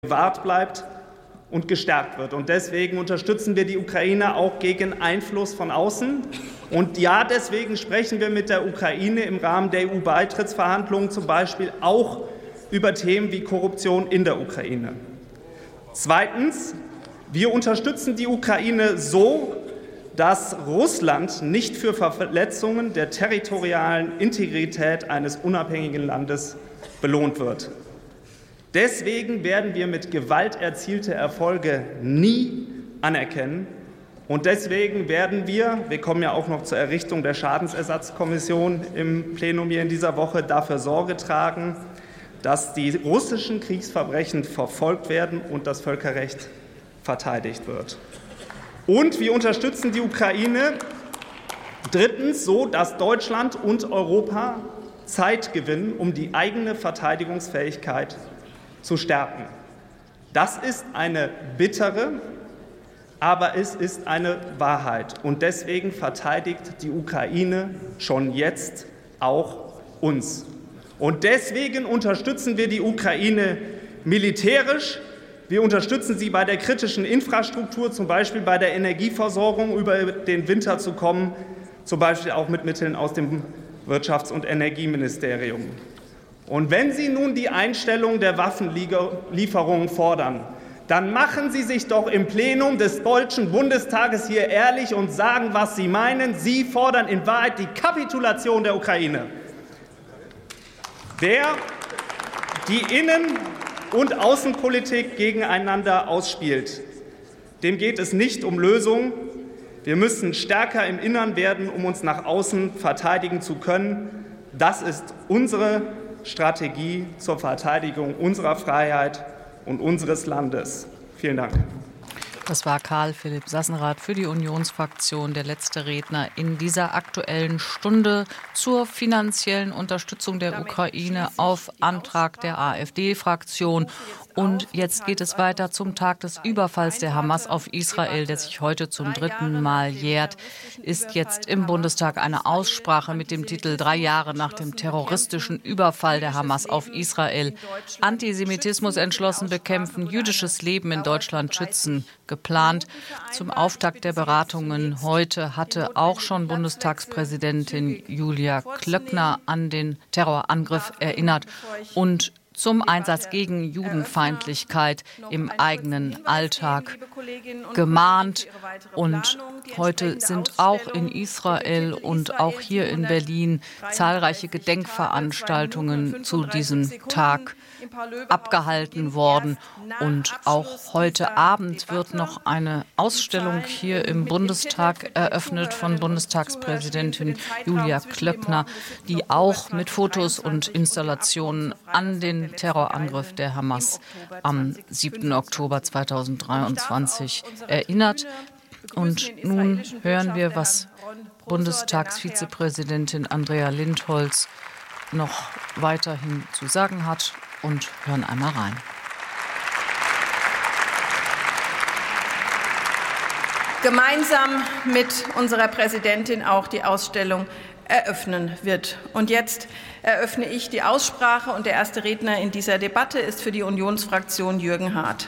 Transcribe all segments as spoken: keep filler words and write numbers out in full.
gewahrt bleibt und gestärkt wird. Und deswegen unterstützen wir die Ukraine auch gegen Einfluss von außen. Und ja, deswegen sprechen wir mit der Ukraine im Rahmen der E U-Beitrittsverhandlungen zum Beispiel auch über Themen wie Korruption in der Ukraine. Zweitens, wir unterstützen die Ukraine so, dass Russland nicht für Verletzungen der territorialen Integrität eines unabhängigen Landes belohnt wird. Deswegen werden wir mit Gewalt erzielte Erfolge nie anerkennen. Und deswegen werden wir, wir kommen ja auch noch zur Errichtung der Schadensersatzkommission im Plenum hier in dieser Woche, dafür Sorge tragen, dass die russischen Kriegsverbrechen verfolgt werden und das Völkerrecht verteidigt wird. Und wir unterstützen die Ukraine drittens so, dass Deutschland und Europa Zeit gewinnen, um die eigene Verteidigungsfähigkeit zu stärken. Das ist eine bittere, aber es ist eine Wahrheit. Und deswegen verteidigt die Ukraine schon jetzt auch uns. Und deswegen unterstützen wir die Ukraine militärisch. Wir unterstützen sie bei der kritischen Infrastruktur, zum Beispiel bei der Energieversorgung, über den Winter zu kommen, zum Beispiel auch mit Mitteln aus dem Wirtschafts- und Energieministerium. Und wenn Sie nun die Einstellung der Waffenlieferungen fordern, dann machen Sie sich doch im Plenum des Deutschen Bundestages hier ehrlich und sagen, was Sie meinen. Sie fordern in Wahrheit die Kapitulation der Ukraine. Wer die Innen- und Außenpolitik gegeneinander ausspielt, dem geht es nicht um Lösungen. Wir müssen stärker im Innern werden, um uns nach außen verteidigen zu können. Das ist unsere Strategie zur Verteidigung unserer Freiheit und unseres Landes. Vielen Dank. Das war Karl Philipp Sassenrath für die Unionsfraktion, der letzte Redner in dieser Aktuellen Stunde zur finanziellen Unterstützung der Ukraine auf Antrag der AfD-Fraktion. Und jetzt geht es weiter zum Tag des Überfalls der Hamas auf Israel, der sich heute zum dritten Mal jährt. Ist jetzt im Bundestag eine Aussprache mit dem Titel Drei Jahre nach dem terroristischen Überfall der Hamas auf Israel. Antisemitismus entschlossen bekämpfen, jüdisches Leben in Deutschland schützen, geplant. Zum Auftakt der Beratungen heute hatte auch schon Bundestagspräsidentin Julia Klöckner an den Terrorangriff erinnert und zum Einsatz gegen Judenfeindlichkeit im eigenen Alltag gemahnt. Und heute sind auch in Israel und auch hier in Berlin zahlreiche Gedenkveranstaltungen zu diesem Tag abgehalten worden. Und auch heute Abend wird noch eine Ausstellung hier im Bundestag eröffnet von Bundestagspräsidentin Julia Klöckner, die auch mit Fotos und Installationen an den Terrorangriff der Hamas am siebten Oktober zweitausenddreiundzwanzig erinnert. Und nun hören wir, was Bundestagsvizepräsidentin Andrea Lindholz noch weiterhin zu sagen hat, und hören einmal rein. Gemeinsam mit unserer Präsidentin auch die Ausstellung eröffnen wird. Und jetzt eröffne ich die Aussprache, und der erste Redner in dieser Debatte ist für die Unionsfraktion Jürgen Hart.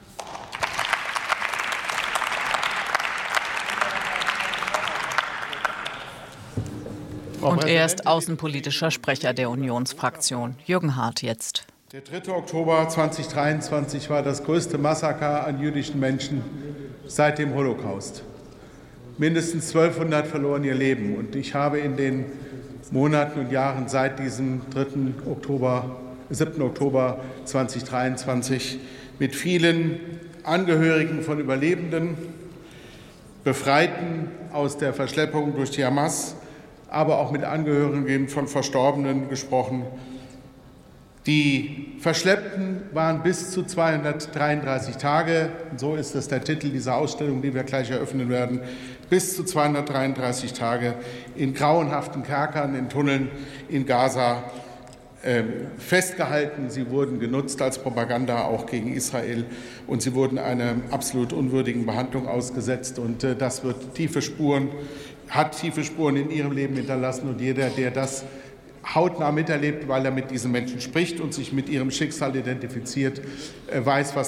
Und er ist außenpolitischer Sprecher der Unionsfraktion. Jürgen Hart jetzt. Der dritte Oktober zweitausenddreiundzwanzig war das größte Massaker an jüdischen Menschen seit dem Holocaust. Mindestens zwölfhundert verloren ihr Leben. Und ich habe in den Monaten und Jahren seit diesem dritten Oktober, siebten Oktober zweitausenddreiundzwanzig mit vielen Angehörigen von Überlebenden, Befreiten aus der Verschleppung durch die Hamas, aber auch mit Angehörigen von Verstorbenen gesprochen. Die Verschleppten waren bis zu zweihundertdreiunddreißig Tage, so ist es der Titel dieser Ausstellung, die wir gleich eröffnen werden, bis zu zweihundertdreiunddreißig Tage in grauenhaften Kerkern, in Tunneln in Gaza äh, festgehalten. Sie wurden genutzt als Propaganda auch gegen Israel, und sie wurden einer absolut unwürdigen Behandlung ausgesetzt. Und äh, das wird tiefe Spuren, hat tiefe Spuren in ihrem Leben hinterlassen, und jeder, der das hautnah miterlebt, weil er mit diesen Menschen spricht und sich mit ihrem Schicksal identifiziert, weiß, was